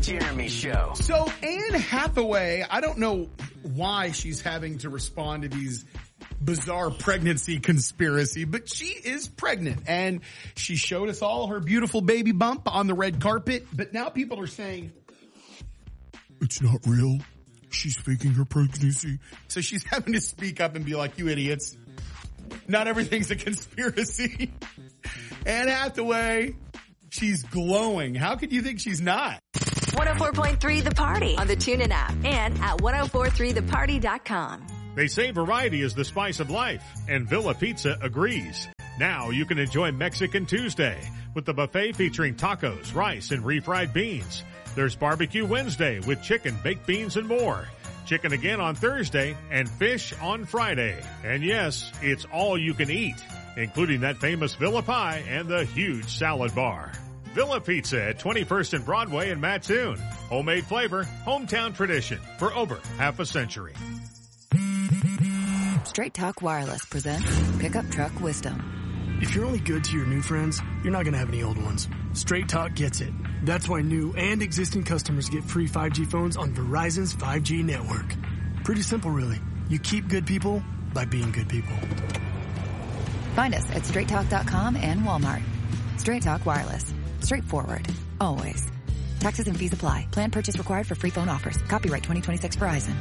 Jeremy Show. So Anne Hathaway, I don't know why she's having to respond to these bizarre pregnancy conspiracy, but she is pregnant and she showed us all her beautiful baby bump on the red carpet. But now people are saying it's not real. She's faking her pregnancy. So she's having to speak up and be like, you idiots. Not everything's a conspiracy. Anne Hathaway, she's glowing. How could you think she's not? 104.3 The Party on the TuneIn app and at 1043theparty.com. They say variety is the spice of life, and Villa Pizza agrees. Now you can enjoy Mexican Tuesday with the buffet featuring tacos, rice, and refried beans. There's Barbecue Wednesday with chicken, baked beans, and more. Chicken again on Thursday and fish on Friday. And yes, it's all you can eat, including that famous Villa Pie and the huge salad bar. Villa Pizza at 21st and Broadway in Mattoon. Homemade flavor, hometown tradition for over half a century. Straight Talk Wireless presents Pickup Truck Wisdom. If you're only good to your new friends, you're not going to have any old ones. Straight Talk gets it. That's why new and existing customers get free 5G phones on Verizon's 5G network. Pretty simple, really. You keep good people by being good people. Find us at straighttalk.com and Walmart. Straight Talk Wireless. Straightforward. Always. Taxes and fees apply. Plan purchase required for free phone offers. Copyright 2026 Verizon.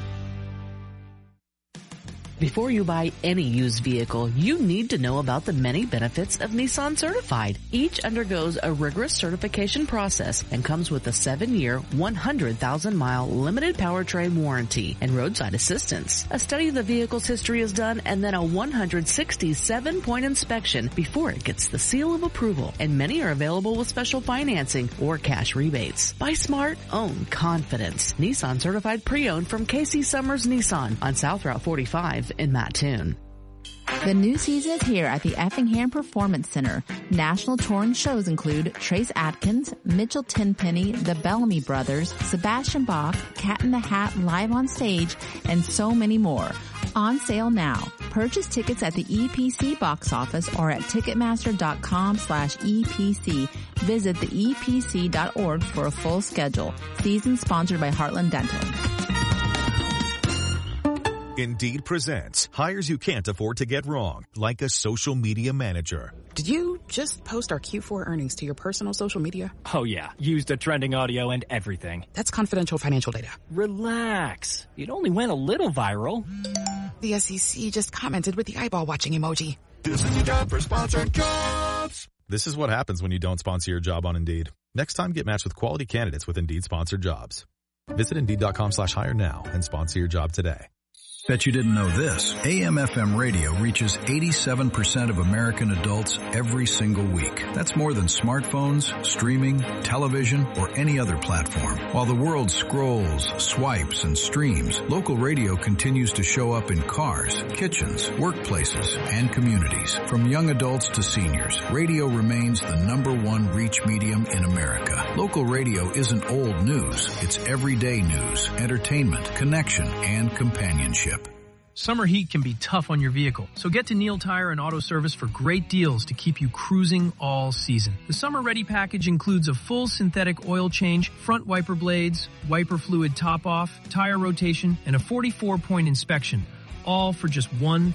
Before you buy any used vehicle, you need to know about the many benefits of Nissan Certified. Each undergoes a rigorous certification process and comes with a 7-year, 100,000-mile limited powertrain warranty and roadside assistance. A study of the vehicle's history is done and then a 167-point inspection before it gets the seal of approval, and many are available with special financing or cash rebates. Buy smart, own confidence. Nissan Certified Pre-Owned from Casey Summers Nissan on South Route 45. In Mattoon. The new season is here at the Effingham Performance Center. National touring shows include Trace Adkins, Mitchell Tenpenny, the Bellamy Brothers, Sebastian Bach, Cat in the Hat live on stage, and so many more. On sale now. Purchase tickets at the EPC box office or at Ticketmaster.com/EPC. Visit theepc.org for a full schedule. Season sponsored by Heartland Dental. Indeed presents hires you can't afford to get wrong, like a social media manager. Did you just post our Q4 earnings to your personal social media? Oh yeah, used the trending audio and everything. That's confidential financial data. Relax. It only went a little viral. The SEC just commented with the eyeball watching emoji. This is the job for sponsored jobs. This is what happens when you don't sponsor your job on Indeed. Next time, get matched with quality candidates with Indeed sponsored jobs. Visit Indeed.com/hire now and sponsor your job today. Bet you didn't know this. AM/FM radio reaches 87% of American adults every single week. That's more than smartphones, streaming, television, or any other platform. While the world scrolls, swipes, and streams, local radio continues to show up in cars, kitchens, workplaces, and communities. From young adults to seniors, radio remains the #1 reach medium in America. Local radio isn't old news. It's everyday news, entertainment, connection, and companionship. Summer heat can be tough on your vehicle, so get to Neil Tire and Auto Service for great deals to keep you cruising all season. The Summer Ready package includes a full synthetic oil change, front wiper blades, wiper fluid top-off, tire rotation, and a 44-point inspection, all for just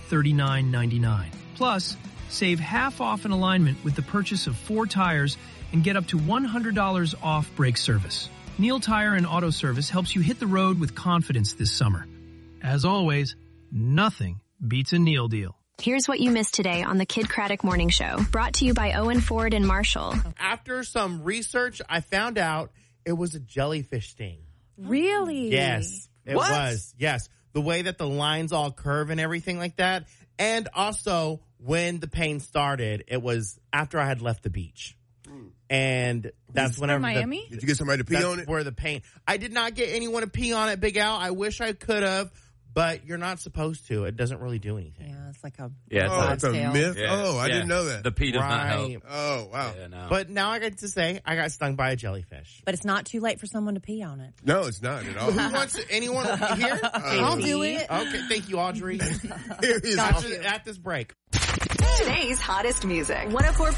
$139.99. Plus, save half off an alignment with the purchase of 4 tires and get up to $100 off brake service. Neil Tire and Auto Service helps you hit the road with confidence this summer. As always, nothing beats a Neil deal. Here's what you missed today on the Kid Craddock Morning Show, brought to you by Owen Ford and Marshall. After some research, I found out it was a jellyfish sting. Really? Yes, it was. Yes, the way that the lines all curve and everything like that. And also, when the pain started, it was after I had left the beach. And that's whenever Miami? Did you get somebody to pee on it? Where the pain. I did not get anyone to pee on it, Big Al. I wish I could have, but you're not supposed to. It doesn't really do anything. Yeah, it's like a it's a myth. Yeah. Oh, I didn't know that. The pee does not help. Oh, wow. Yeah, no. But now I get to say I got stung by a jellyfish. But it's not too late for someone to pee on it. No, it's not at all. Who wants to, anyone here? I'll do it. Okay, thank you, Audrey. Here is At this break. Today's hottest music. 104.